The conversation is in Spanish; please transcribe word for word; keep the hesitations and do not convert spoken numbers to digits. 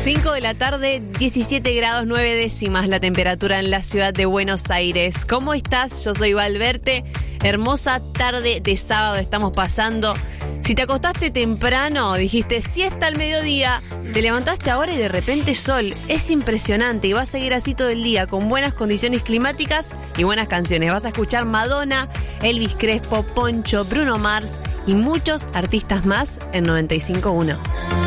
cinco de la tarde, diecisiete grados nueve décimas la temperatura en la ciudad de Buenos Aires. ¿Cómo estás? Yo soy Valverte. Hermosa tarde de sábado estamos pasando. Si te acostaste temprano, dijiste siesta al mediodía, te levantaste ahora y de repente sol. Es impresionante y va a seguir así todo el día con buenas condiciones climáticas y buenas canciones. Vas a escuchar Madonna, Elvis Crespo, Poncho, Bruno Mars y muchos artistas más en noventa y cinco punto uno.